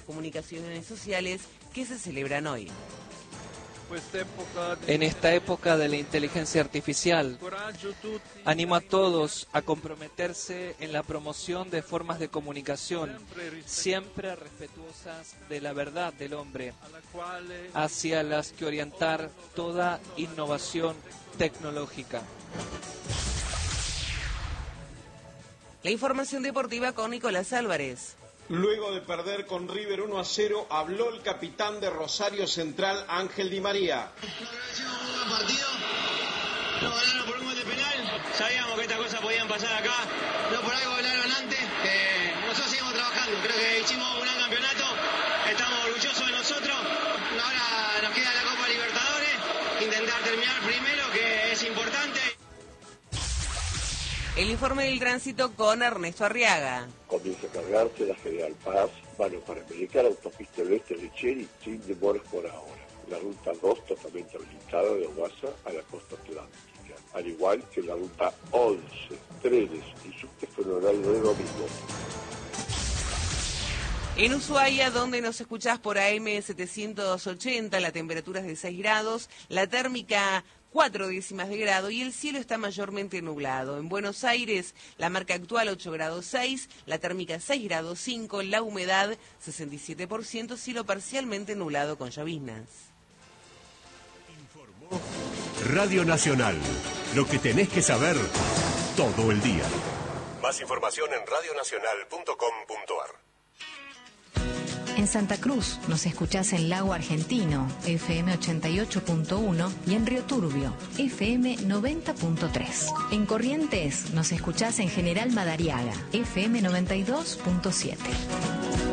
comunicaciones sociales que se celebran hoy. En esta época de la inteligencia artificial, animo a todos a comprometerse en la promoción de formas de comunicación siempre respetuosas de la verdad del hombre, hacia las que orientar toda innovación tecnológica. La información deportiva con Nicolás Álvarez. Luego de perder con River 1-0, habló el capitán de Rosario Central, Ángel Di María. Hicimos un buen partido, nos ganaron por un gol de penal, sabíamos que estas cosas podían pasar acá, no por algo ganaron antes, nosotros seguimos trabajando, creo que hicimos un gran campeonato, estamos orgullosos de nosotros, ahora nos queda la Copa Libertadores, intentar terminar primero, que es importante. El informe del tránsito con Ernesto Arriaga. Comienza a cargarse la General Paz, Mano Panamericana, Autopista del Oeste de Cheri, sin demoras por ahora. La ruta 2 totalmente habilitada de Aguasa a la costa atlántica, al igual que la ruta 11, trenes y subtes con horario de domingo. En Ushuaia, donde nos escuchás por AM 780, la temperatura es de 6 grados, la térmica 4 décimas de grado y el cielo está mayormente nublado. En Buenos Aires, la marca actual 8 grados 6, la térmica 6 grados 5, la humedad 67%, cielo parcialmente nublado con lloviznas. Informó Radio Nacional, lo que tenés que saber todo el día. Más información en radionacional.com.ar. En Santa Cruz nos escuchás en Lago Argentino, FM 88.1 y en Río Turbio, FM 90.3. En Corrientes nos escuchás en General Madariaga, FM 92.7.